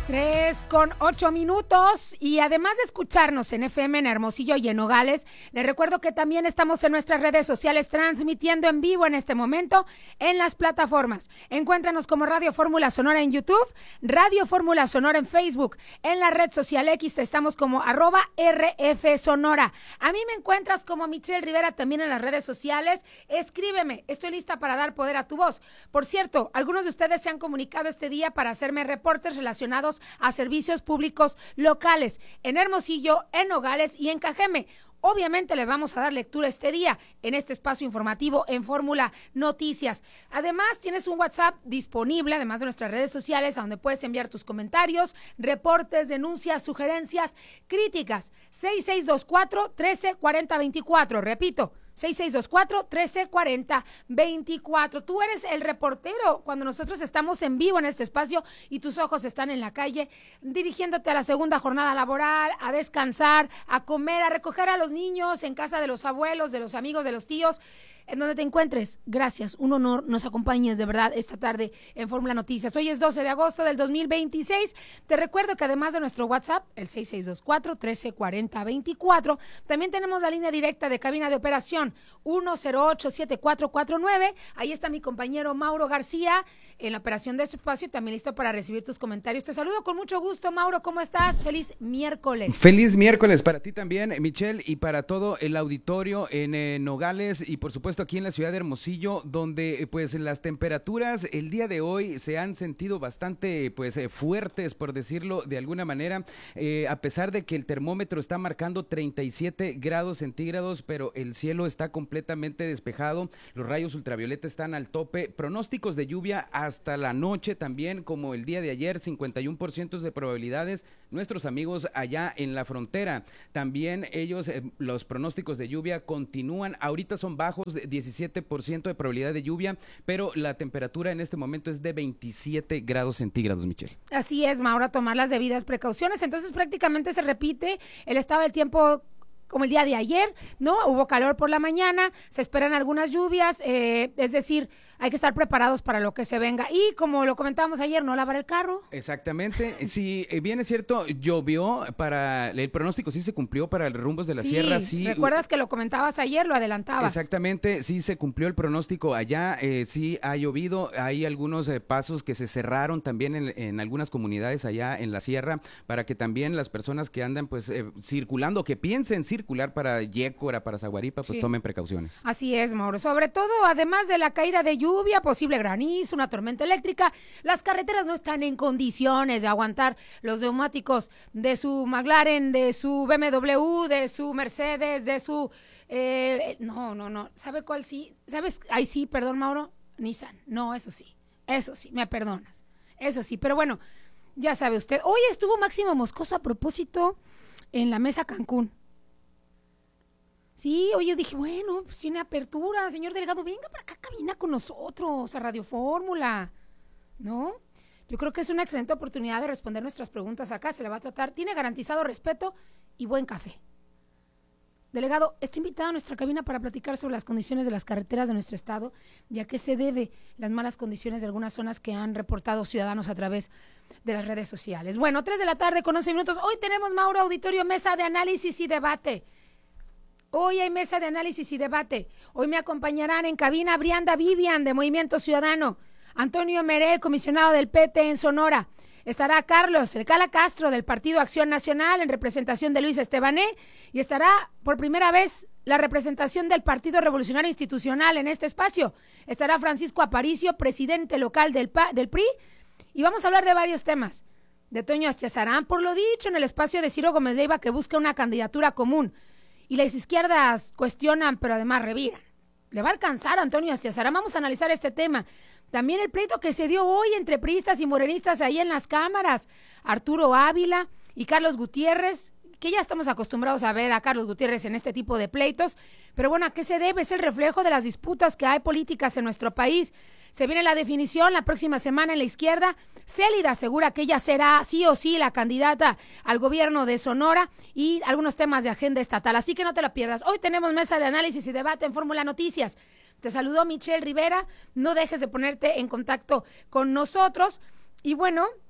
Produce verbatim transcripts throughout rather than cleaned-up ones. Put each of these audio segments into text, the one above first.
Tres con ocho minutos y además de escucharnos en F M en Hermosillo y en Nogales, les recuerdo que también estamos en nuestras redes sociales transmitiendo en vivo en este momento en las plataformas. Encuéntranos como Radio Fórmula Sonora en YouTube, Radio Fórmula Sonora en Facebook, en la red social X estamos como arroba R F Sonora. A mí me encuentras como Michelle Rivera también en las redes sociales. Escríbeme, estoy lista para dar poder a tu voz. Por cierto, algunos de ustedes se han comunicado este día para hacerme reportes relacionados a servicios públicos locales en Hermosillo, en Nogales y en Cajeme. Obviamente le vamos a dar lectura este día en este espacio informativo en Fórmula Noticias. Además, tienes un WhatsApp disponible, además de nuestras redes sociales, a donde puedes enviar tus comentarios, reportes, denuncias, sugerencias, críticas. seis seis dos cuatro, uno tres cuatro cero dos cuatro. Repito, seis seis dos cuatro, uno tres cuatro cero dos cuatro. Tú eres el reportero cuando nosotros estamos en vivo en este espacio y tus ojos están en la calle, dirigiéndote a la segunda jornada laboral, a descansar, a comer, a recoger a los niños en casa de los abuelos, de los amigos, de los tíos, en donde te encuentres. Gracias, un honor nos acompañes de verdad esta tarde en Fórmula Noticias. Hoy es doce de agosto del dos mil veintiséis. Te recuerdo que además de nuestro WhatsApp, el seis seis dos cuatro, uno tres cuatro cero dos cuatro, también tenemos la línea directa de cabina de operación uno cero ocho siete cuatro cuatro nueve. Ahí está mi compañero Mauro García en la operación de este espacio, también listo para recibir tus comentarios. Te saludo con mucho gusto, Mauro, ¿cómo estás? Feliz miércoles. Feliz miércoles para ti también, Michelle, y para todo el auditorio en eh, Nogales y por supuesto aquí en la ciudad de Hermosillo, donde pues las temperaturas el día de hoy se han sentido bastante pues eh, fuertes, por decirlo de alguna manera, eh, a pesar de que el termómetro está marcando treinta y siete grados centígrados, pero el cielo está completamente despejado, los rayos ultravioleta están al tope, pronósticos de lluvia hasta la noche también, como el día de ayer, cincuenta y uno por ciento de probabilidades, nuestros amigos allá en la frontera, también ellos, eh, los pronósticos de lluvia continúan, ahorita son bajos, de diecisiete por ciento de probabilidad de lluvia, pero la temperatura en este momento es de veintisiete grados centígrados, Michelle. Así es, Mauro, a tomar las debidas precauciones, entonces prácticamente se repite el estado del tiempo como el día de ayer, ¿no? Hubo calor por la mañana, se esperan algunas lluvias, eh, es decir, hay que estar preparados para lo que se venga. Y como lo comentábamos ayer, no lavar el carro. Exactamente, si bien es cierto, llovió para, el pronóstico sí se cumplió para los rumbos de la sí, sierra. Sí, recuerdas que lo comentabas ayer, lo adelantabas. Exactamente, sí se cumplió el pronóstico allá, eh, sí ha llovido, hay algunos eh, pasos que se cerraron también en, en algunas comunidades allá en la sierra, para que también las personas que andan pues eh, circulando, que piensen circular para Yécora, para Zaguaripa, pues sí, tomen precauciones. Así es, Mauro, sobre todo, además de la caída de lluvia, posible granizo, una tormenta eléctrica, las carreteras no están en condiciones de aguantar los neumáticos de su McLaren, de su B M W, de su Mercedes, de su... Eh, no, no, no, ¿sabe cuál sí? ¿Sabes? Ay, sí, perdón, Mauro, Nissan, no, eso sí, eso sí, me perdonas, eso sí, pero bueno, ya sabe usted, hoy estuvo Máximo Moscoso a propósito en la mesa Cancún. Sí, oye, dije, bueno, pues tiene apertura, señor delegado, venga para acá, cabina con nosotros, a Radio Fórmula, ¿no? Yo creo que es una excelente oportunidad de responder nuestras preguntas acá, se le va a tratar, tiene garantizado respeto y buen café. Delegado, está invitado a nuestra cabina para platicar sobre las condiciones de las carreteras de nuestro estado, ya que se debe las malas condiciones de algunas zonas que han reportado ciudadanos a través de las redes sociales. Bueno, tres de la tarde con once minutos, hoy tenemos, Mauro, auditorio, mesa de análisis y debate. Hoy hay mesa de análisis y debate. Hoy me acompañarán en cabina Brianda Vivian de Movimiento Ciudadano, Antonio Meré, comisionado del P T en Sonora. Estará Carlos El Cala Castro del Partido Acción Nacional en representación de Luis Estebané y estará por primera vez la representación del Partido Revolucionario Institucional en este espacio. Estará Francisco Aparicio, presidente local del, P A, del P R I, y vamos a hablar de varios temas. De Toño Astiazarán, por lo dicho en el espacio de Ciro Gómez Leiva, que busca una candidatura común. Y las izquierdas cuestionan, pero además reviran. ¿Le va a alcanzar a Antonio Astiazarán? Vamos a analizar este tema. También el pleito que se dio hoy entre priistas y morenistas ahí en las cámaras. Arturo Ávila y Carlos Gutiérrez, que ya estamos acostumbrados a ver a Carlos Gutiérrez en este tipo de pleitos. Pero bueno, ¿a qué se debe? Es el reflejo de las disputas que hay políticas en nuestro país. Se viene la definición la próxima semana en la izquierda. Célida asegura que ella será sí o sí la candidata al gobierno de Sonora y algunos temas de agenda estatal. Así que no te la pierdas. Hoy tenemos mesa de análisis y debate en Fórmula Noticias. Te saludó Michelle Rivera. No dejes de ponerte en contacto con nosotros. Y bueno,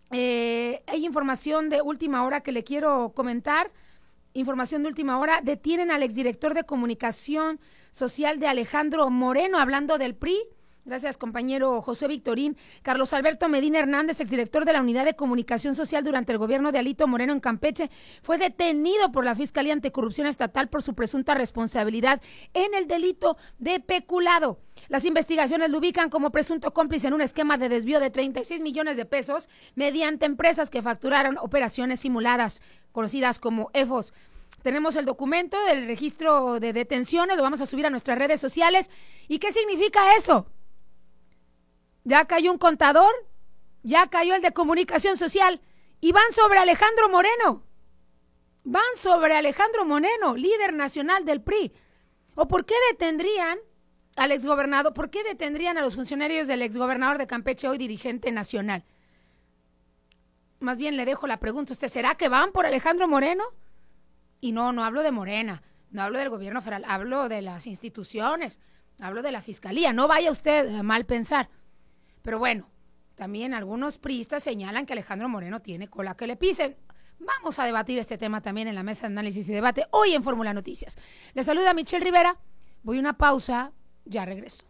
Eh, hay información de última hora que le quiero comentar. Información de última hora. Detienen al exdirector de comunicación social de Alejandro Moreno, hablando del P R I. Gracias, compañero José Victorín. Carlos Alberto Medina Hernández, exdirector de la Unidad de Comunicación Social durante el gobierno de Alito Moreno en Campeche, fue detenido por la Fiscalía Anticorrupción Estatal por su presunta responsabilidad en el delito de peculado. Las investigaciones lo ubican como presunto cómplice en un esquema de desvío de treinta y seis millones de pesos mediante empresas que facturaron operaciones simuladas, conocidas como E F O S. Tenemos el documento del registro de detenciones, lo vamos a subir a nuestras redes sociales. ¿Y qué significa eso? Ya cayó un contador, ya cayó el de comunicación social y van sobre Alejandro Moreno. Van sobre Alejandro Moreno, líder nacional del P R I. ¿O por qué detendrían al exgobernador? ¿Por qué detendrían a los funcionarios del exgobernador de Campeche, hoy dirigente nacional? Más bien le dejo la pregunta a usted, ¿será que van por Alejandro Moreno? Y no, no hablo de Morena, no hablo del gobierno federal, hablo de las instituciones, hablo de la fiscalía. No vaya usted a mal pensar. Pero bueno, también algunos priistas señalan que Alejandro Moreno tiene cola que le pisen. Vamos a debatir este tema también en la mesa de análisis y debate hoy en Fórmula Noticias. Les saluda Michelle Rivera. Voy a una pausa, ya regreso.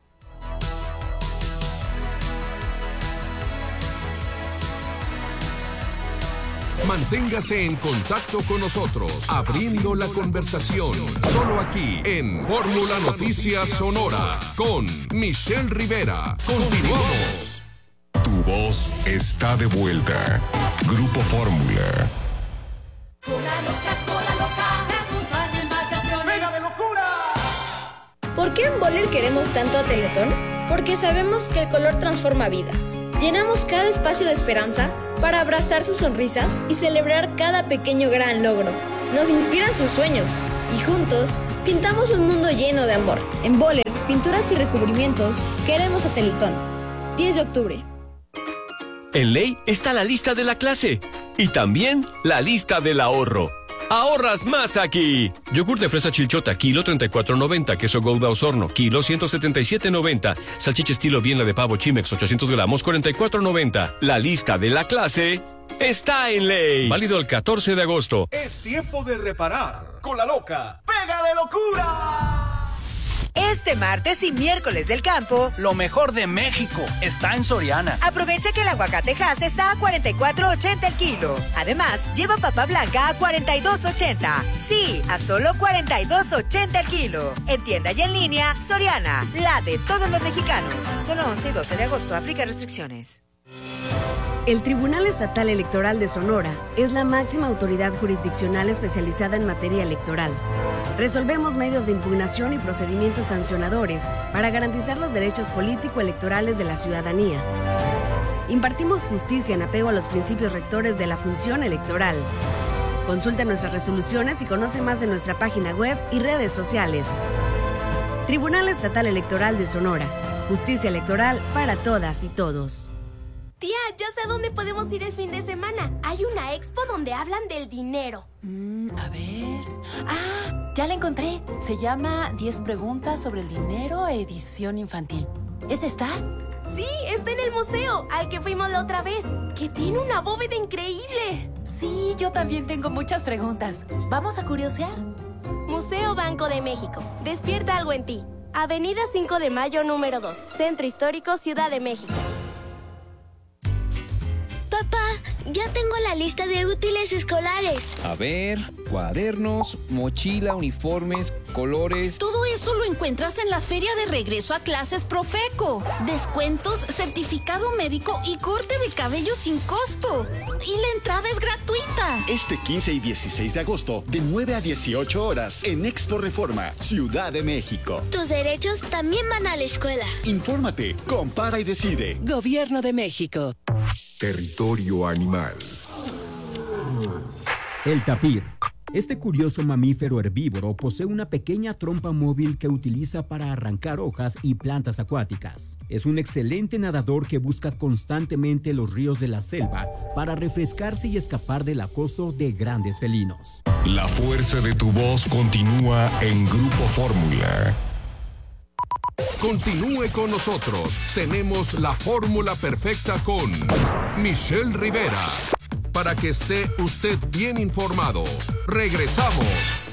Manténgase en contacto con nosotros, abriendo la conversación, solo aquí en Fórmula Noticias Sonora, con Michelle Rivera. Continuamos. Tu voz está de vuelta. Grupo Fórmula. Cola loca, cola loca, te acompaña en vacaciones. ¡Venga de locura! ¿Por qué en Boller queremos tanto a Teletón? Porque sabemos que el color transforma vidas. Llenamos cada espacio de esperanza para abrazar sus sonrisas y celebrar cada pequeño gran logro. Nos inspiran sus sueños y juntos pintamos un mundo lleno de amor. En Boller, pinturas y recubrimientos, queremos a Teletón. diez de octubre. En Ley está la lista de la clase y también la lista del ahorro. ¡Ahorras más aquí! Yogur de fresa Chilchota, kilo treinta y cuatro noventa. Queso Gouda Osorno, kilo ciento setenta y siete noventa. Salchicha estilo Bienla de pavo Chimex, ochocientos gramos, cuarenta y cuatro noventa. La lista de la clase está en Ley. Válido el catorce de agosto. Es tiempo de reparar con la loca. ¡Pega de locura! Este martes y miércoles del campo, lo mejor de México está en Soriana. Aprovecha que el aguacate Hass está a cuarenta y cuatro ochenta el kilo. Además, lleva papa blanca a cuarenta y dos ochenta. Sí, a solo cuarenta y dos ochenta el kilo. En tienda y en línea, Soriana, la de todos los mexicanos. Solo once y doce de agosto, aplica restricciones. El Tribunal Estatal Electoral de Sonora es la máxima autoridad jurisdiccional especializada en materia electoral. Resolvemos medios de impugnación y procedimientos sancionadores para garantizar los derechos político-electorales de la ciudadanía. Impartimos justicia en apego a los principios rectores de la función electoral. Consulta nuestras resoluciones y conoce más en nuestra página web y redes sociales. Tribunal Estatal Electoral de Sonora. Justicia electoral para todas y todos. Tía, ya sé a dónde podemos ir el fin de semana. Hay una expo donde hablan del dinero. Mm, a ver... ¡Ah! Ya la encontré. Se llama diez preguntas sobre el dinero, edición infantil. ¿Es esta? Sí, está en el museo, al que fuimos la otra vez, que tiene una bóveda increíble. Sí, yo también tengo muchas preguntas. ¿Vamos a curiosear? Museo Banco de México. Despierta algo en ti. Avenida cinco de mayo, número dos. Centro Histórico, Ciudad de México. Papá, ya tengo la lista de útiles escolares. A ver, cuadernos, mochila, uniformes, colores... Todo eso lo encuentras en la Feria de Regreso a Clases Profeco. Descuentos, certificado médico y corte de cabello sin costo. Y la entrada es gratuita. Este quince y dieciséis de agosto, de nueve a dieciocho horas, en Expo Reforma, Ciudad de México. Tus derechos también van a la escuela. Infórmate, compara y decide. Gobierno de México. Territorio animal. El tapir. Este curioso mamífero herbívoro posee una pequeña trompa móvil que utiliza para arrancar hojas y plantas acuáticas. Es un excelente nadador que busca constantemente los ríos de la selva para refrescarse y escapar del acoso de grandes felinos. La fuerza de tu voz continúa en Grupo Fórmula. Continúe con nosotros. Tenemos la fórmula perfecta con Michelle Rivera. Para que esté usted bien informado. Regresamos.